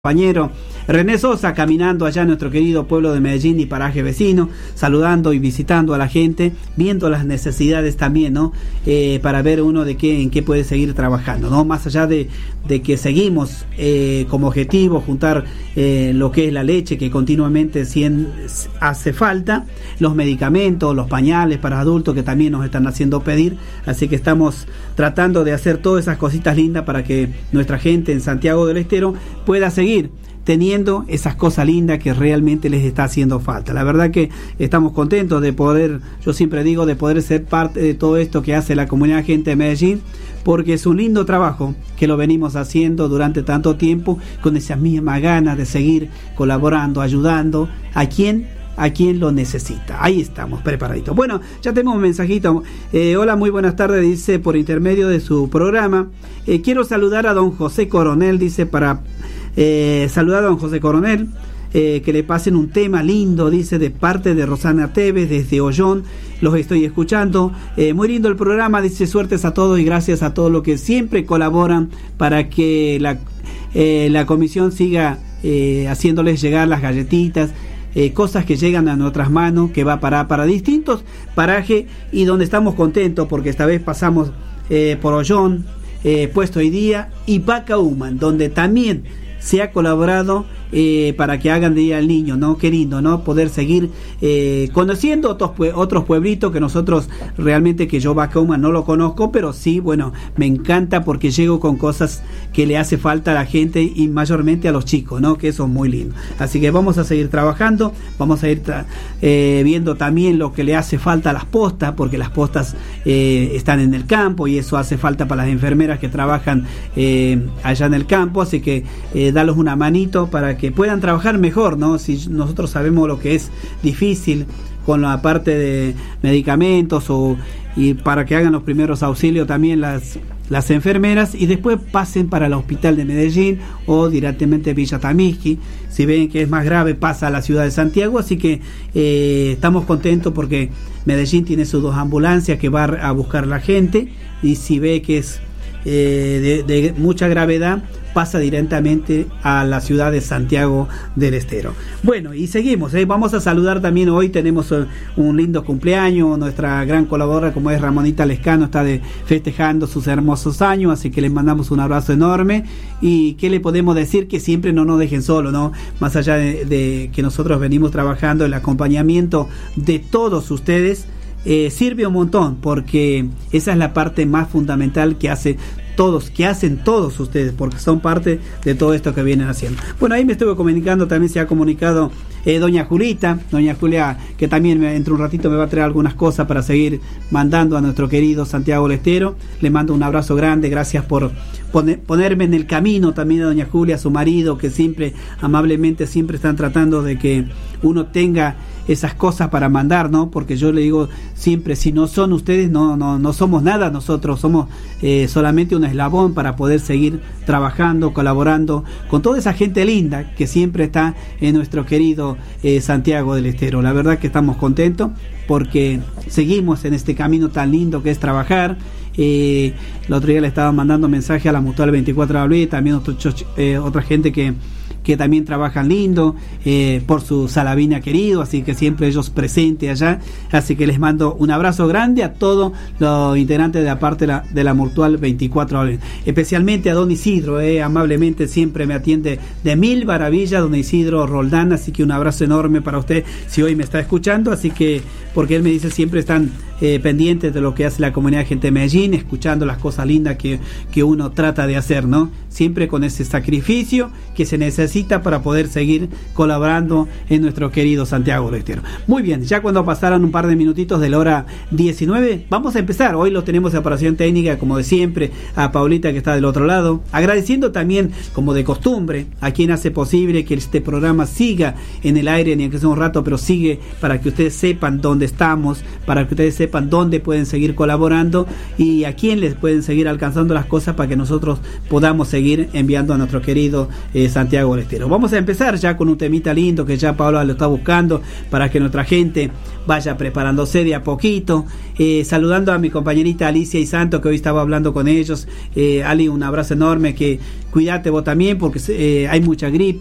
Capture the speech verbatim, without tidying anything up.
Compañero René Sosa caminando allá en nuestro querido pueblo de Medellín y paraje vecino, saludando y visitando a la gente, viendo las necesidades también, ¿no? Eh, para ver uno de qué, en qué puede seguir trabajando, ¿no? Más allá de, de que seguimos eh, como objetivo juntar eh, lo que es la leche, que continuamente cien, hace falta, los medicamentos, los pañales para adultos que también nos están haciendo pedir, así que estamos tratando de hacer todas esas cositas lindas para que nuestra gente en Santiago del Estero pueda seguir teniendo esas cosas lindas que realmente les está haciendo falta. La verdad que estamos contentos de poder, yo siempre digo, de poder ser parte de todo esto que hace la comunidad gente de Medellín, porque es un lindo trabajo que lo venimos haciendo durante tanto tiempo con esas mismas ganas de seguir colaborando, ayudando a quien a quien lo necesita. Ahí estamos, preparaditos. Bueno, ya tenemos un mensajito. Eh, hola, muy buenas tardes, dice, por intermedio de su programa. Eh, quiero saludar a don José Coronel, dice, para eh, saludar a don José Coronel, eh, que le pasen un tema lindo, dice, de parte de Rosana Tevez, desde Ollón. Los estoy escuchando. Eh, muy lindo el programa, dice, suertes a todos y gracias a todos los que siempre colaboran para que la, eh, la comisión siga eh, haciéndoles llegar las galletitas. Eh, cosas que llegan a nuestras manos, que va para, para distintos parajes y donde estamos contentos porque esta vez pasamos eh, por Ollón, eh, Puesto Hoy Día y Pacauman, donde también se ha colaborado eh, para que hagan Día al Niño, ¿no? Qué lindo, ¿no? Poder seguir eh, conociendo otros, pue- otros pueblitos que nosotros realmente, que yo Pacauman no lo conozco, pero sí, bueno, me encanta porque llego con cosas que le hace falta a la gente y mayormente a los chicos, ¿no? Que eso es muy lindo. Así que vamos a seguir trabajando, vamos a ir tra- eh, viendo también lo que le hace falta a las postas, porque las postas eh, están en el campo y eso hace falta para las enfermeras que trabajan eh, allá en el campo, así que eh, darles una manito para que puedan trabajar mejor, ¿no? Si nosotros sabemos lo que es difícil con la parte de medicamentos o y para que hagan los primeros auxilios también las las enfermeras y después pasen para el hospital de Medellín o directamente Villa Tamisqui. Si ven que es más grave, pasa a la ciudad de Santiago, así que eh, estamos contentos porque Medellín tiene sus dos ambulancias que va a buscar la gente y si ve que es eh, de, de mucha gravedad, pasa directamente a la ciudad de Santiago del Estero. Bueno, y seguimos, ¿eh? Vamos a saludar también, hoy tenemos uh, un lindo cumpleaños, nuestra gran colaboradora como es Ramonita Lescano está de, festejando sus hermosos años, así que les mandamos un abrazo enorme y qué le podemos decir, que siempre no nos dejen solos, ¿no? Más allá de, de que nosotros venimos trabajando el acompañamiento de todos ustedes, eh, sirve un montón porque esa es la parte más fundamental que hace todos, que hacen todos ustedes, porque son parte de todo esto que vienen haciendo. Bueno, ahí me estuve comunicando, también se ha comunicado eh, doña Julita, doña Julia, que también me, entre un ratito me va a traer algunas cosas para seguir mandando a nuestro querido Santiago del Estero. Le mando un abrazo grande, gracias por poner, ponerme en el camino también a doña Julia, a su marido, que siempre, amablemente, siempre están tratando de que uno tenga esas cosas para mandar, ¿no? Porque yo le digo siempre, si no son ustedes, no no no somos nada, nosotros somos eh, solamente un eslabón para poder seguir trabajando, colaborando con toda esa gente linda que siempre está en nuestro querido eh, Santiago del Estero. La verdad que estamos contentos porque seguimos en este camino tan lindo que es trabajar. Eh, el otro día le estaba mandando mensaje a la Mutual veinticuatro de abril, también otro, eh, otra gente que que también trabajan lindo eh, por su Salavina querido, así que siempre ellos presentes allá, así que les mando un abrazo grande a todos los integrantes de la parte de la, de la Mutual veinticuatro de abril, especialmente a don Isidro, eh, amablemente siempre me atiende de mil maravillas don Isidro Roldán, así que un abrazo enorme para usted si hoy me está escuchando, así que porque él me dice siempre están eh, pendientes de lo que hace la comunidad gente de Medellín, escuchando las cosas lindas que, que uno trata de hacer, ¿no? Siempre con ese sacrificio que se necesita para poder seguir colaborando en nuestro querido Santiago del Estero. Muy bien, ya cuando pasaran un par de minutitos de la hora diecinueve, vamos a empezar. Hoy lo tenemos de operación técnica, como de siempre, a Paulita que está del otro lado, agradeciendo también, como de costumbre, a quien hace posible que este programa siga en el aire, ni aunque sea un rato, pero sigue para que ustedes sepan dónde estamos, para que ustedes sepan sepan dónde pueden seguir colaborando y a quién les pueden seguir alcanzando las cosas para que nosotros podamos seguir enviando a nuestro querido eh, Santiago del Estero. Vamos a empezar ya con un temita lindo que ya Paola lo está buscando para que nuestra gente vaya preparándose de a poquito, eh, saludando a mi compañerita Alicia y Santo, que hoy estaba hablando con ellos. eh, Ali, un abrazo enorme, que cuídate vos también porque eh, hay mucha gripe.